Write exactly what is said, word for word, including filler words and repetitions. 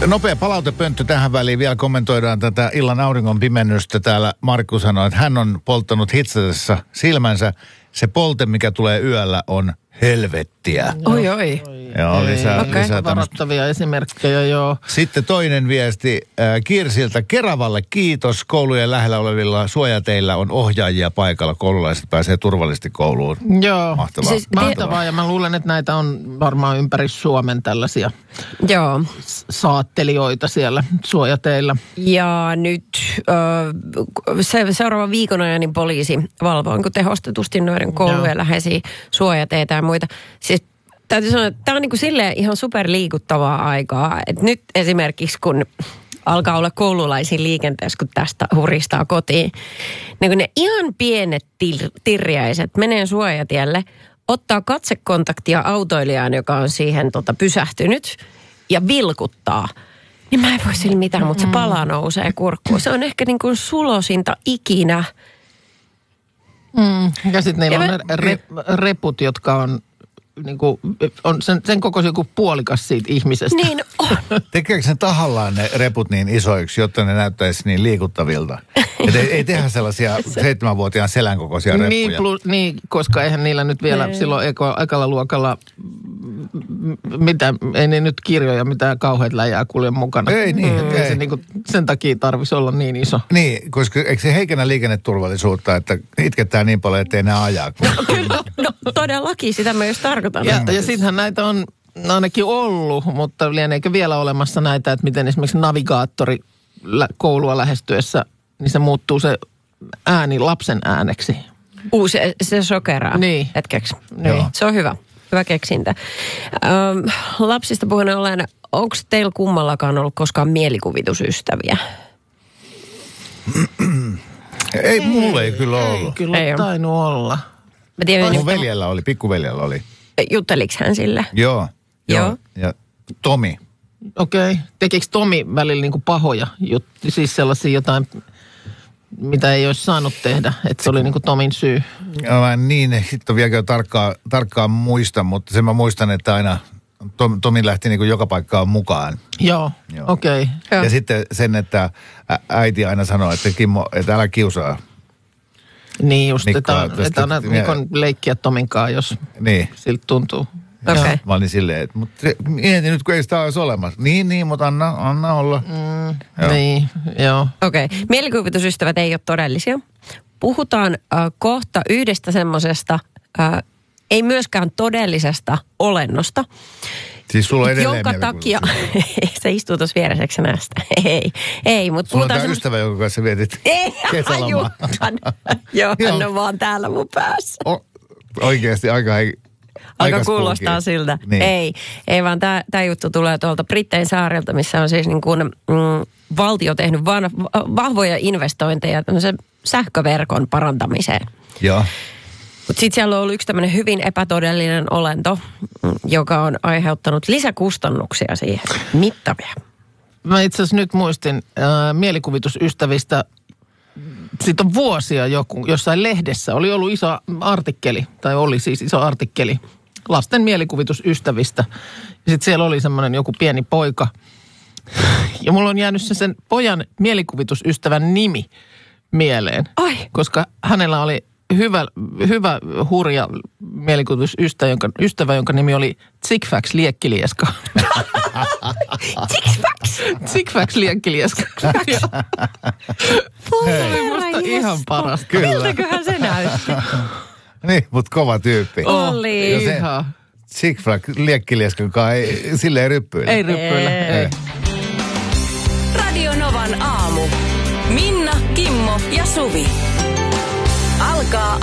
Nopea palautepönttö tähän väliin. Vielä kommentoidaan tätä illan auringon pimennystä. Täällä Markku sanoi, että hän on polttanut hitsatessa silmänsä. Se polte, mikä tulee yöllä, on helvettiä. Oi, oi. Joo, lisää, okay. lisää varoittavia esimerkkejä, joo. Sitten toinen viesti äh, Kirsiltä. Keravalle kiitos. Koulujen lähellä olevilla suojateillä on ohjaajia paikalla. Koululaiset pääsee turvallisesti kouluun. Joo. Mahtavaa. Siis, mahtavaa, ja mä luulen, että näitä on varmaan ympäri Suomen tällaisia joo. saattelijoita siellä suojateillä. Ja nyt äh, se, seuraavan viikon ajan niin poliisi valvoo tehostetusti noiden koulujen läheisiä suojateitä ja muita. Siis täytyy sanoa, että tämä on niin kuin silleen ihan superliikuttavaa aikaa. Et nyt esimerkiksi, kun alkaa olla koululaisia liikenteessä, kun tästä huristaa kotiin, niin kun ne ihan pienet tir- tirjäiset menee suojatielle, ottaa katsekontaktia autoilijaan, joka on siihen tota, pysähtynyt, ja vilkuttaa. Niin mä en voi sillä mitään, mutta se pala nousee kurkkuun. Se on ehkä niin kuin sulosinta ikinä. Mm. Ja sitten niillä Ja on mä... re- reput, jotka on, niin kuin, on sen, sen kokoisia kuin puolikas siitä ihmisestä. Niin on. Tekeekö ne tahallaan ne reput niin isoiksi, jotta ne näyttäisi niin liikuttavilta? Että ei, ei tehdä sellaisia seitsemänvuotiaan selän kokoisia reppuja. Niin, plus, niin, koska eihän niillä nyt vielä ei. silloin eka, ekalla luokalla, mitä, ei ne nyt kirjoja, mitään kauheat läjää kulje mukana. Ei niin, mm. ei. Se, niin kuin, sen takia tarvitsisi olla niin iso. Niin, koska eikö se heikennä liikenneturvallisuutta, että itketää niin paljon, ettei ne ajaa? No, no todellakin, sitä mä just tarkoitan. Ja, ja sittenhän näitä on ainakin ollut, mutta lieneekö vielä olemassa näitä, että miten esimerkiksi navigaattori lä- koulua lähestyessä, niin se muuttuu se ääni lapsen ääneksi. Uu, se, se sokeraa Niin. hetkeksi. Niin. Se on hyvä. Hyvä keksintä. Öm, lapsista puheen ollen, onko teillä kummallakaan ollut koskaan mielikuvitusystäviä? Ei, ei mulla ei kyllä ollut. Ei kyllä Ei ole tainnut olla. Mä tiedän, Mun että veljellä oli, pikkuveljellä oli. jutteliks hän sille? Joo. Joo. Ja Tomi. Okei. Okay. Tekeekö Tomi välillä niinku pahoja juttuja, siis sellaisia jotain, mitä ei olisi saanut tehdä, että se oli niinku Tomin syy? Mä niin, sitten vieläkö tarkkaan, tarkkaan muista, mutta sen mä muistan, että aina Tom, Tomi lähti niin kuin joka paikkaan mukaan. Joo, Joo. okei. Okay. Ja sitten sen, että ä, äiti aina sanoi, että Kimmo, että älä kiusaa. Niin just, Mikkoa että, tästä- että anna Mikon leikkiä Tominkaan, jos Niin. siltä tuntuu. Okei. Okay. Mä olin silleen, että mutta se, mieti nyt, kun ei sitä olisi olemassa. Niin, niin, mutta anna, anna olla. Mm, Joo. niin, joo. Okei. Okay. Mielikuvitusystävät ei ole todellisia. Puhutaan äh, kohta yhdestä semmosesta, äh, ei myöskään todellisesta olennosta, Siis sulla on edelleen jonka takia, se istuu tuossa viereseksi näistä. Ei, ei, mutta Sulla on puhutaan tämä semmos- ystävä, jonka kanssa vietit Ei, kesälomaa. Joo, hän Joo. on vaan täällä mun päässä. O, oikeasti aika ei... Alkaa aika kuulostaa spooky. siltä. Niin. Ei, ei vaan tämä juttu tulee tuolta Brittein saarilta, missä on siis niin kuin, mm, valtio tehnyt van, vahvoja investointeja tämmöisen sähköverkon parantamiseen. Joo. Mutta sitten siellä on ollut yksi tämmöinen hyvin epätodellinen olento, mm, joka on aiheuttanut lisäkustannuksia siihen. Mittavia. Mä itse asiassa nyt muistin äh, mielikuvitusystävistä, siitä on vuosia joku, jossain lehdessä oli ollut iso artikkeli, tai oli siis iso artikkeli lasten mielikuvitusystävistä. Ja sitten siellä oli semmoinen joku pieni poika. Ja mulla on jäänyt se sen pojan mielikuvitusystävän nimi mieleen. Ai. Koska hänellä oli hyvä, hyvä hurja mielikuvitusystävä, jonka, ystävä, jonka nimi oli Zigfax Liekkilieska. Six-packs! Zigfax Liekkilieska. Voi Musta ihan parasta. Kyllä. Miltäköhän se näytti? Niin, mutta kova tyyppi. Oli. Ja se Ihan. Zigflag liekkilieskankaan ei silleen ryppyillä. Ei ryppyillä. Ei. Ei. Radio Novan aamu. Minna, Kimmo ja Suvi. Alkaa